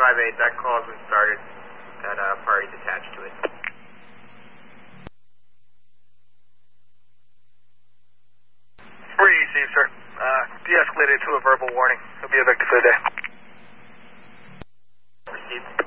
5-8, that call has been started. That party's attached to it. Received, sir. De-escalated to a verbal warning. He'll be evicted for the day. Received.